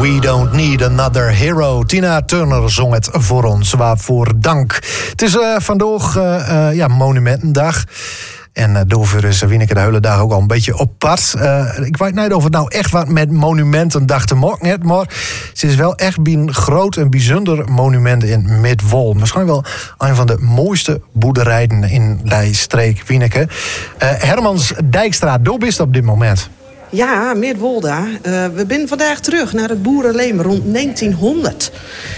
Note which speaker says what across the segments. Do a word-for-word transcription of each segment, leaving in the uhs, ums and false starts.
Speaker 1: We Don't Need Another Hero. Tina Turner zong het voor ons, waarvoor dank. Het is uh, vandaag uh, uh, ja, Monumentendag. En uh, daarvoor is Wieneke de hele dag ook al een beetje op pad. Uh, ik weet niet of het nou echt wat met Monumentendag te maken heeft, maar ze is wel echt een groot en bijzonder monument in Midwol. Misschien wel een van de mooiste boerderijen in die streek, Wieneke. Uh, Hermans Dijkstra, daar bist op dit moment.
Speaker 2: Ja, Midwolda. Uh, we zijn vandaag terug naar het boerenleven rond negentienhonderd.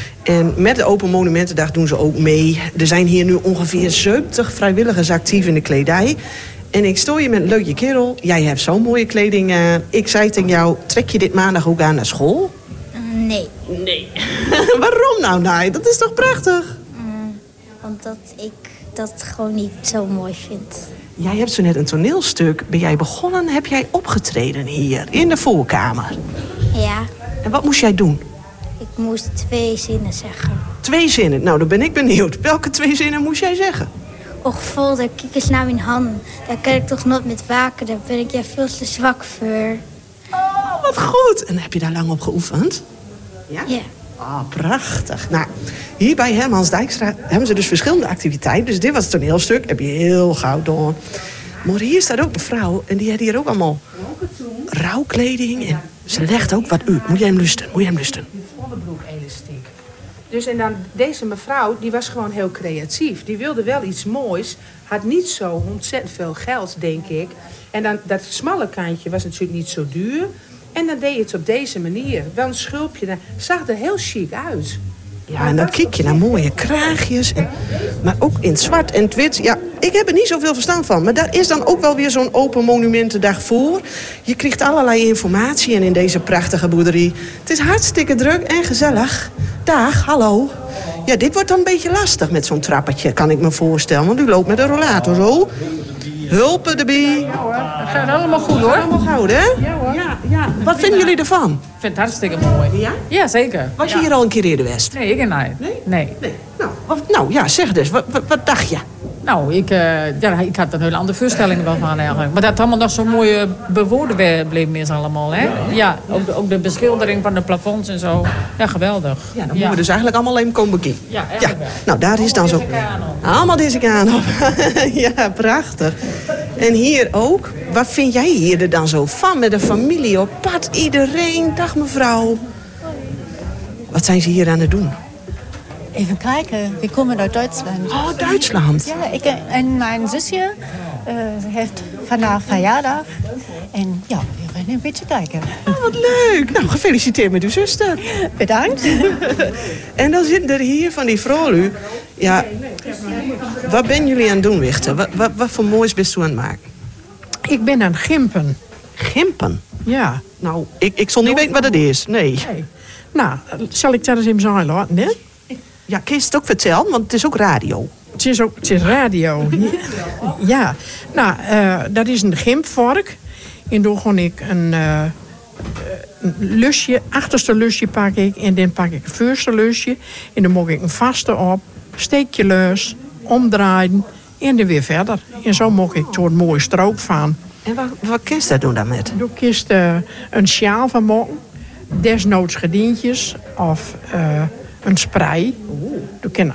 Speaker 2: En met de Open Monumentendag doen ze ook mee. Er zijn hier nu ongeveer zeventig vrijwilligers actief in de kledij. En ik stoor je met een leuke kerel. Jij hebt zo'n mooie kleding aan. Ik zei tegen jou, trek je dit maandag ook aan naar school?
Speaker 3: Nee.
Speaker 2: Nee. Waarom nou? Nee, dat is toch prachtig?
Speaker 3: Mm, omdat ik dat gewoon niet zo mooi vind.
Speaker 2: Jij hebt zo net een toneelstuk. Ben jij begonnen? Heb jij opgetreden hier in de voorkamer?
Speaker 3: Ja.
Speaker 2: En wat moest jij doen?
Speaker 3: Ik moest twee zinnen zeggen.
Speaker 2: Twee zinnen? Nou, dan ben ik benieuwd. Welke twee zinnen moest jij zeggen?
Speaker 3: Och, vol, daar kijk eens naar mijn handen. Daar kan ik toch nooit met waken. Daar ben ik ja veel te zwak voor.
Speaker 2: Oh, wat goed. En heb je daar lang op geoefend? Ja?
Speaker 3: Ja.
Speaker 2: Ah, prachtig. Nou, hier bij Hermans Dijkstra hebben ze dus verschillende activiteiten. Dus dit was het toneelstuk. Heb je heel gauw door. Maar hier staat ook een vrouw. En die heeft hier ook allemaal rouwkleding. En ze legt ook wat uit. Moet jij hem lusten? Moet jij hem lusten?
Speaker 4: Onderbroek elastiek. Dus en dan deze mevrouw, die was gewoon heel creatief. Die wilde wel iets moois. Had niet zo ontzettend veel geld, denk ik. En dan dat smalle kantje was natuurlijk niet zo duur. En dan deed je het op deze manier. Wel een schulpje. Dan zag er heel chic uit.
Speaker 2: Ja, en dan kijk je naar mooie kraagjes. En, maar ook in het zwart en het wit. Ja, ik heb er niet zoveel verstand van. Maar daar is dan ook wel weer zo'n Open Monumentendag voor. Je krijgt allerlei informatie en in deze prachtige boerderie. Het is hartstikke druk en gezellig. Dag, hallo. Ja, dit wordt dan een beetje lastig met zo'n trappetje, kan ik me voorstellen. Want u loopt met een rollator zo. Hulpen erbij.
Speaker 5: Ja hoor, dat gaat allemaal goed hoor.
Speaker 2: Allemaal goud, hè?
Speaker 5: Ja hoor.
Speaker 2: Ja, ja. Wat vinden jullie ervan?
Speaker 5: Ik vind het hartstikke mooi.
Speaker 2: Ja?
Speaker 5: Ja, zeker.
Speaker 2: Was je
Speaker 5: Ja.
Speaker 2: hier al een keer eerder West?
Speaker 5: Nee, ik en nee.
Speaker 2: Nee?
Speaker 5: Nee.
Speaker 2: Nee. Nou, wat, nou ja, zeg dus. Wat, wat, wat dacht je?
Speaker 5: Nou, ik, uh, ja, ik had een hele andere voorstelling wel van eigenlijk. Maar dat het allemaal nog zo mooi uh, bewoorden bleef is allemaal, hè? Ja, ook de, ook de beschildering van de plafonds en zo. Ja, geweldig.
Speaker 2: Ja, dan moeten we dus eigenlijk allemaal even komen bekijken.
Speaker 5: Ja, eigenlijk wel.
Speaker 2: Nou, daar is dan zo... Allemaal deze kaan op. Ja, prachtig. En hier ook. Wat vind jij hier er dan zo van? Met de familie op pad, iedereen. Dag mevrouw. Wat zijn ze hier aan het doen?
Speaker 6: Even kijken, we komen uit Duitsland.
Speaker 2: Oh, Duitsland.
Speaker 6: Ja, ik en mijn zusje uh, heeft vandaag verjaardag. En ja, we gaan een beetje kijken.
Speaker 2: Oh, wat leuk. Nou, gefeliciteerd met uw zuster.
Speaker 6: Bedankt.
Speaker 2: En dan zitten er hier van die vrouwen. Ja, wat ben jullie aan het doen, Wichte? Wat, wat, wat voor moois bent u aan het maken?
Speaker 7: Ik ben aan het gimpen.
Speaker 2: Gimpen?
Speaker 7: Ja.
Speaker 2: Nou, ik, ik zal niet weten wat het is. Nee.
Speaker 7: Nee. Nou, zal ik dat eens even zijn laten, hè?
Speaker 2: Ja, kun je het ook vertellen? Want het is ook radio.
Speaker 7: Het is ook het is radio. Ja. Nou, uh, dat is een gimpvork. En dan ga ik een, uh, een lusje, achterste lusje pak ik. En dan pak ik het voorste lusje. En dan maak ik een vaste op. Steek je leus, omdraaien. En dan weer verder. En zo maak ik er een mooie strook van.
Speaker 2: En wat, wat kun je dat doen dan met?
Speaker 7: Doe ik uh, een sjaal van maken. Desnoods gedientjes. Of uh, een sprei. Doe ik een,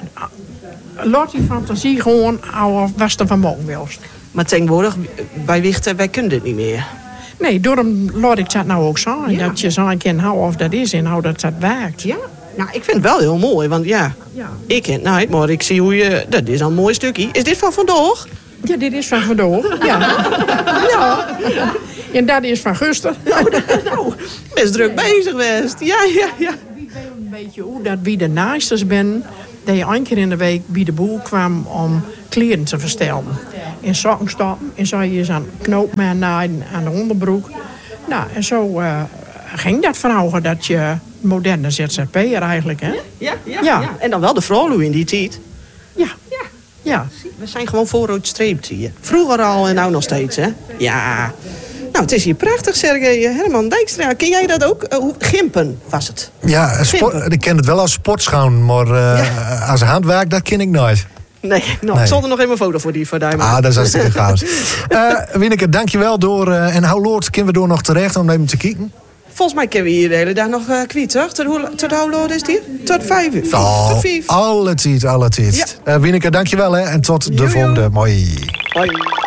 Speaker 7: laat die fantasie gewoon houden was er van morgen wilst.
Speaker 2: Maar tegenwoordig, bij Wichten, wij kunnen dit niet meer.
Speaker 7: Nee, daarom laat ik dat nou ook zeggen.
Speaker 2: Ja.
Speaker 7: Dat je zo kan houden of dat is en hoe dat, dat werkt.
Speaker 2: Ja? Nou, ik vind het wel heel mooi, want ja,
Speaker 7: Ja.
Speaker 2: ik ken het nooit, maar ik zie hoe je... Dat is al een mooi stukje. Is dit van vandaag?
Speaker 7: Ja, dit is van vandaag. Ja. Ja. En dat is van Guster.
Speaker 2: Nou, best druk bezig geweest. Ja, ja, ja.
Speaker 7: Ik weet een beetje hoe dat wie de naaisters ben. Dat je één keer in de week bij de boel kwam om kleren te verstellen. In sokken stoppen. En zo je zo'n knoop mee naaien aan de onderbroek. Nou, en zo uh, ging dat vroeger dat je moderne Z Z P'er eigenlijk, hè?
Speaker 2: Ja, ja,
Speaker 7: Ja.
Speaker 2: ja. En dan wel de vrouwen in die tijd.
Speaker 7: Ja. Ja.
Speaker 2: We zijn gewoon vooruit streept hier. Vroeger al en nou nog steeds, hè? Ja. Nou, het is hier prachtig, Sergej. Herman Dijkstra, ken jij dat ook? Uh, gimpen was het.
Speaker 1: Ja, sport, ik ken het wel als sportschoon, maar uh, ja. als handwerk, dat ken ik nooit.
Speaker 2: Nee, nou,
Speaker 1: Nee.
Speaker 2: ik zal er nog even een foto voor die voor daar.
Speaker 1: Ah, dat is hartstikke gaaf. uh, Wieneke, dankjewel door. Uh, en hoe laat kunnen we door nog terecht om even te kijken?
Speaker 2: volgens mij kunnen we hier de hele dag nog uh, kwijt, toch? Tot hoe, tot hoe laat is die? Tot vijf uur.
Speaker 1: Oh,
Speaker 2: tot vijf.
Speaker 1: alle tijd, alle tijd.
Speaker 2: Ja.
Speaker 1: Uh, Wieneke, dankjewel hè. En tot de
Speaker 2: Jojo.
Speaker 1: volgende. Mooi.
Speaker 2: Hoi.